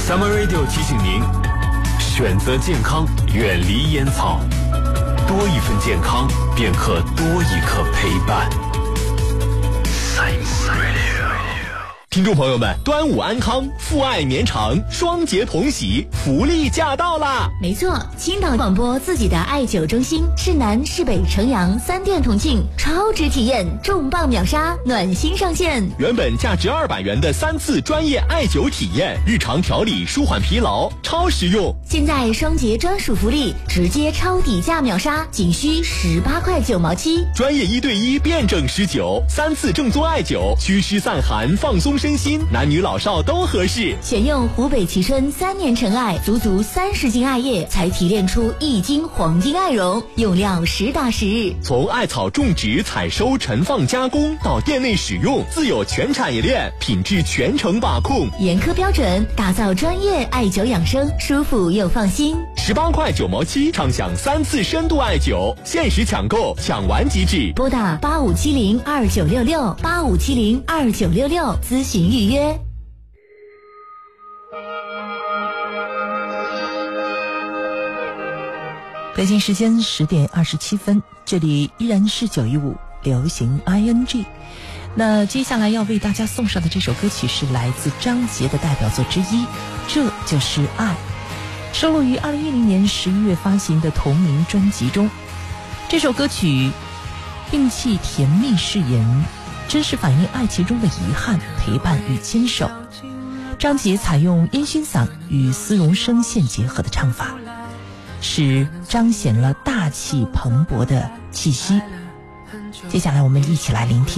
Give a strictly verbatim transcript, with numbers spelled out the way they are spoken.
Summer Radio 提醒您，选择健康，远离烟草，多一份健康，便可多一刻陪伴。Summer Radio。 听众朋友们，端午安康，父爱绵长，双节同喜，福利驾到啦！ 没错，青岛广播自己的艾灸中心，市南、市北、城阳三店同庆，超值体验，重磅秒杀，暖心上线。 原本价值二百元的三次专业艾灸体验，日常调理舒缓疲劳，超实用。 现在双节专属福利，直接超底价秒杀，仅需十八块九毛七。 专业一对一辩证施灸，三次正宗艾灸，祛湿散寒，放松身心，男女老少都合适。 选用湖北蕲春三年陈艾，足足三十斤艾叶，才提炼出一斤黄金艾绒，用料实打实。 从艾草种植、采收、陈放、加工到店内使用，自有全产业链，品质全程把控， 严苛标准，打造专业艾灸养生，舒服又放心。 十八块九毛七，畅享三次深度艾灸，限时抢购，抢完即止。 拨打八五七零二九六六八五七零二九六六咨询预约。 北京时间十点二十七分，这里依然是九一五流行 I N G。那接下来要为大家送上的这首歌曲是来自张杰的代表作之一，这就是爱，收录于二零一零年十一月发行的同名专辑中。这首歌曲摒弃甜蜜誓言，真实反映爱情中的遗憾、陪伴与坚守。张杰采用烟熏嗓与丝绒声线结合的唱法，使彰显了大气蓬勃的气息。接下来我们一起来聆听。